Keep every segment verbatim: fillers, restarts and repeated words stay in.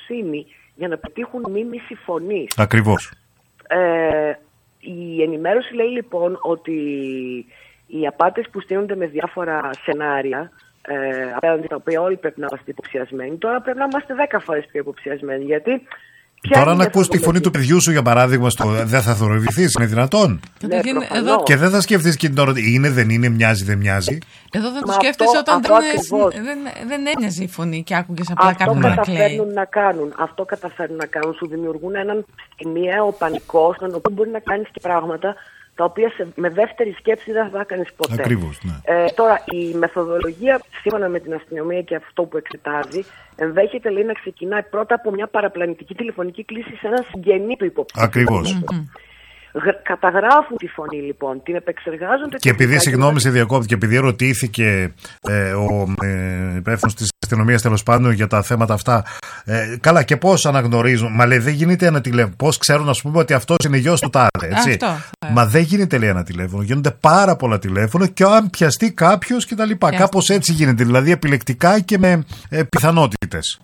εμπιστοσύνη για να πετύχουν μίμηση φωνής. Ακριβώς. Ε, η ενημέρωση λέει λοιπόν ότι οι απάτες που στείνονται με διάφορα σενάρια, ε, απέναντι τα οποία όλοι πρέπει να είμαστε υποψιασμένοι, τώρα πρέπει να είμαστε δέκα φορές πιο υποψιασμένοι. Γιατί τώρα να ακούς τη φωνή του παιδιού σου, για παράδειγμα, στο δεν θα θορυβηθείς, είναι δυνατόν? Ναι, εδώ... Και δεν θα σκεφτείς και την ώρα, είναι, δεν είναι, μοιάζει, δεν μοιάζει. Εδώ δεν το σκέφτεσαι όταν αυτό δεν, δεν, δεν έμοιαζε η φωνή και άκουγες απλά κάποιον να κλαίει. Αυτό καταφέρνουν να κάνουν. Αυτό καταφέρνουν να κάνουν. Σου δημιουργούν έναν στιγμιαίο πανικό, στον οποίο μπορεί να κάνεις και πράγματα τα οποία σε, με δεύτερη σκέψη δεν θα έκανες ποτέ. Ακριβώς, ναι. Ε, τώρα, η μεθοδολογία, σύμφωνα με την αστυνομία και αυτό που εξετάζει, ενδέχεται, λέει, να ξεκινάει πρώτα από μια παραπλανητική τηλεφωνική κλήση σε έναν συγγενή του υποψήφιου. Ακριβώς. Mm-hmm. Καταγράφουν τη φωνή λοιπόν, την επεξεργάζονται. Και επειδή, συγγνώμη, σε διακόπτω, και επειδή ρωτήθηκε ε, ο ε, υπεύθυνος της αστυνομίας, τέλος πάντων, για τα θέματα αυτά, ε, καλά, και πώς αναγνωρίζουν? Μα λέει, δεν γίνεται ένα τηλέφωνο. Πώς ξέρουν, ας πούμε, ότι αυτός είναι γιος του τάδε, έτσι? Αυτό, μα δεν γίνεται, λέει, ένα τηλέφωνο. Γίνονται πάρα πολλά τηλέφωνα και αν πιαστεί κάποιος κτλ. Κάπως έτσι γίνεται, δηλαδή επιλεκτικά και με ε, πιθανότητες.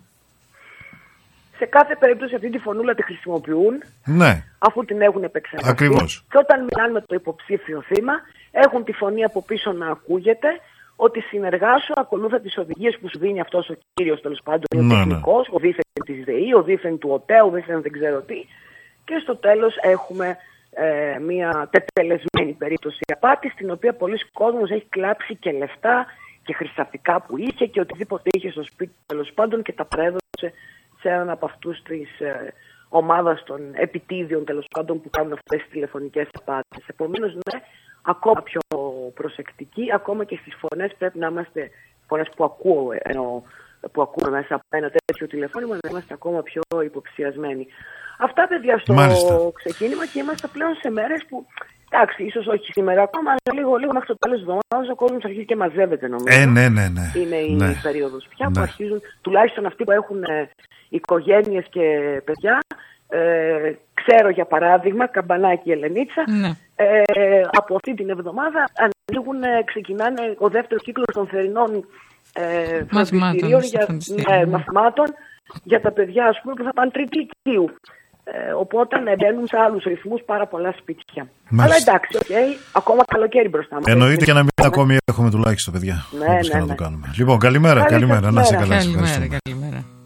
Σε κάθε περίπτωση αυτή τη φωνούλα τη χρησιμοποιούν, ναι, αφού την έχουν επεξεργαστεί. Ακριβώς. Και όταν μιλάνε με το υποψήφιο θύμα, έχουν τη φωνή από πίσω να ακούγεται ότι συνεργάσου, ακολούθα τις οδηγίες που σου δίνει αυτός ο κύριος, τέλος πάντων, ο ναι, τεχνικός, ναι. ο δίθεν της ΔΕΗ, ο δίθεν του ΟΤΕ, ο δίθεν δεν ξέρω τι. Και στο τέλος έχουμε ε, μια τετελεσμένη περίπτωση απάτης, στην οποία πολλοί κόσμος έχει κλάψει και λεφτά και χρυσαφικά που είχε και οτιδήποτε είχε στο σπίτι, τέλος πάντων, και τα πρέδωσε σε έναν από αυτούς της ε, ομάδας των επιτίδιων, τέλος πάντων, που κάνουν αυτές τις τηλεφωνικές απάτες. Επομένως, ναι, ακόμα πιο προσεκτικοί, ακόμα και στις φωνές πρέπει να είμαστε, φωνές που ακούω, ενώ, που ακούμε μέσα από ένα τέτοιο τηλεφώνημα, να είμαστε ακόμα πιο υποψιασμένοι. Αυτά, παιδιά, στο Μάλιστα. ξεκίνημα, και είμαστε πλέον σε μέρες που, εντάξει, ίσως όχι σήμερα ακόμα, αλλά λίγο, λίγο μέχρι το τέλος της εβδομάδας ο κόσμος αρχίζει και μαζεύεται, νομίζω. Ε, ναι, ναι, ναι. Είναι η ναι. περίοδος πια ναι. που αρχίζουν, τουλάχιστον αυτοί που έχουν ε, οικογένειες και παιδιά. Ε, ξέρω, για παράδειγμα, Καμπανάκι η Ελενίτσα, ναι. ε, από αυτή την εβδομάδα ανοίγουν, ξεκινάνε ο δεύτερος κύκλος των θερινών ε, φροντιστηρίων για, ε, μαθημάτων για τα παιδιά, ας πούμε, που θα πάνε τρίτη ηλικίου. Ε, οπότε μπαίνουν σε άλλους ρυθμούς πάρα πολλά σπίτια. Μάλιστα. Αλλά εντάξει, okay, ακόμα καλοκαίρι μπροστά μας. Εννοείται και να μην ακόμη έχουμε τουλάχιστον, παιδιά. Ναι, ναι, ναι. Να το κάνουμε. Λοιπόν, καλημέρα, καλημέρα. Να σε καλά. Καλημέρα, καλημέρα.